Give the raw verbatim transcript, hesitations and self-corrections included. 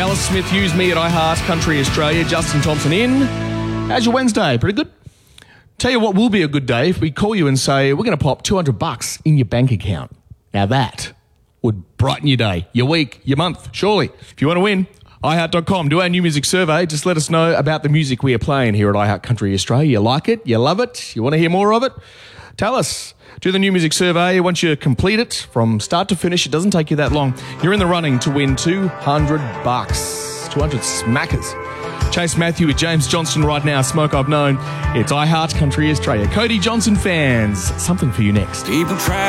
Alice Smith, Use Me at iHeart Country Australia, Justin Thompson in. How's your Wednesday? Pretty good? Tell you what will be a good day if we call you and say, we're going to pop two hundred bucks in your bank account. Now that would brighten your day, your week, your month, surely. If you want to win, i heart dot com. Do our new music survey. Just let us know about the music we are playing here at iHeart Country Australia. You like it? You love it? You want to hear more of it? Tell us. Do the new music survey. Once you complete it from start to finish, it doesn't take you that long. You're in the running to win two hundred bucks. two hundred smackers. Chase Matthew with James Johnston right now. Smoke I've Known. It's iHeart Country Australia. Cody Johnson fans. Something for you next. People try